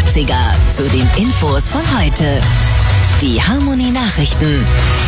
80er zu den Infos von heute. Die Harmony Nachrichten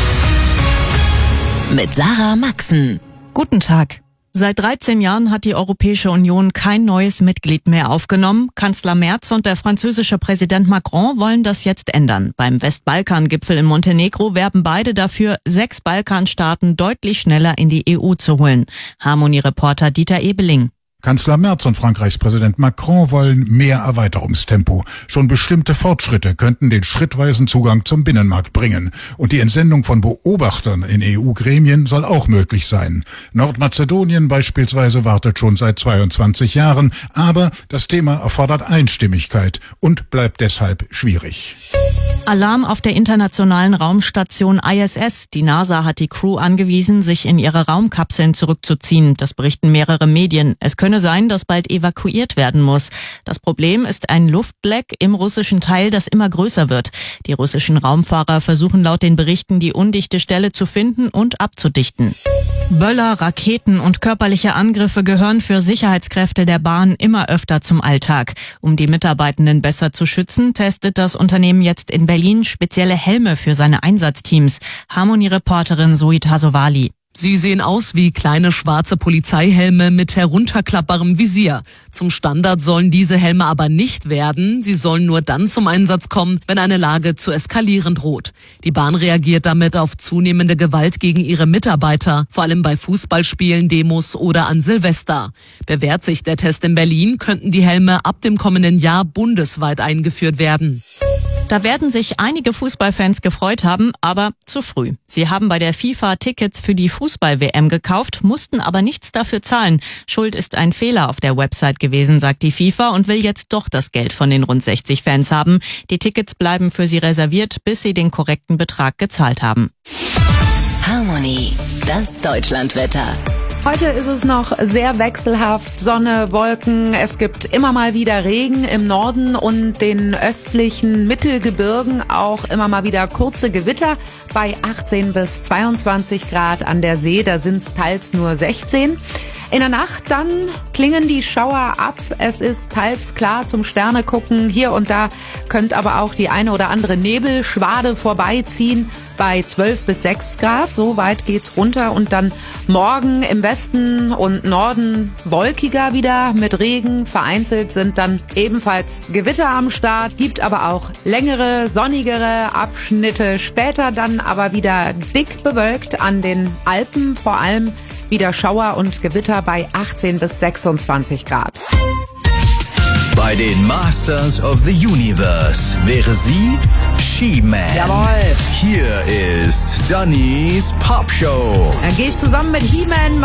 mit Sarah Maxen. Guten Tag. Seit 13 Jahren hat die Europäische Union kein neues Mitglied mehr aufgenommen. Kanzler Merz und der französische Präsident Macron wollen das jetzt ändern. Beim Westbalkan-Gipfel in Montenegro werben beide dafür, 6 Balkanstaaten deutlich schneller in die EU zu holen. Harmony-Reporter Dieter Ebeling. Kanzler Merz und Frankreichs Präsident Macron wollen mehr Erweiterungstempo. Schon bestimmte Fortschritte könnten den schrittweisen Zugang zum Binnenmarkt bringen. Und die Entsendung von Beobachtern in EU-Gremien soll auch möglich sein. Nordmazedonien beispielsweise wartet schon seit 22 Jahren. Aber das Thema erfordert Einstimmigkeit und bleibt deshalb schwierig. Alarm auf der internationalen Raumstation ISS. Die NASA hat die Crew angewiesen, sich in ihre Raumkapseln zurückzuziehen. Das berichten mehrere Medien. Es könne sein, dass bald evakuiert werden muss. Das Problem ist ein Luftleck im russischen Teil, das immer größer wird. Die russischen Raumfahrer versuchen laut den Berichten, die undichte Stelle zu finden und abzudichten. Böller, Raketen und körperliche Angriffe gehören für Sicherheitskräfte der Bahn immer öfter zum Alltag. Um die Mitarbeitenden besser zu schützen, testet das Unternehmen jetzt in Berlin spezielle Helme für seine Einsatzteams. Harmony-Reporterin Zoe Tasovali. Sie sehen aus wie kleine schwarze Polizeihelme mit herunterklappbarem Visier. Zum Standard sollen diese Helme aber nicht werden. Sie sollen nur dann zum Einsatz kommen, wenn eine Lage zu eskalieren droht. Die Bahn reagiert damit auf zunehmende Gewalt gegen ihre Mitarbeiter, vor allem bei Fußballspielen, Demos oder an Silvester. Bewährt sich der Test in Berlin, könnten die Helme ab dem kommenden Jahr bundesweit eingeführt werden. Da werden sich einige Fußballfans gefreut haben, aber zu früh. Sie haben bei der FIFA Tickets für die Fußball-WM gekauft, mussten aber nichts dafür zahlen. Schuld ist ein Fehler auf der Website gewesen, sagt die FIFA und will jetzt doch das Geld von den rund 60 Fans haben. Die Tickets bleiben für sie reserviert, bis sie den korrekten Betrag gezahlt haben. Harmony, das Deutschlandwetter. Heute ist es noch sehr wechselhaft, Sonne, Wolken. Es gibt immer mal wieder Regen im Norden und den östlichen Mittelgebirgen, auch immer mal wieder kurze Gewitter bei 18 bis 22 Grad an der See. Da sind es teils nur 16. In der Nacht dann klingen die Schauer ab. Es ist teils klar zum Sterne gucken. Hier und da könnte aber auch die eine oder andere Nebelschwade vorbeiziehen bei 12 bis 6 Grad. So weit geht's runter. Und dann morgen im Westen und Norden wolkiger wieder mit Regen. Vereinzelt sind dann ebenfalls Gewitter am Start. Gibt aber auch längere, sonnigere Abschnitte. Später dann aber wieder dick bewölkt an den Alpen, vor allem wieder Schauer und Gewitter bei 18 bis 26 Grad. Bei den Masters of the Universe wäre sie She-Man. Jawohl. Hier ist Dannys Popshow. Dann gehe ich zusammen mit He-Man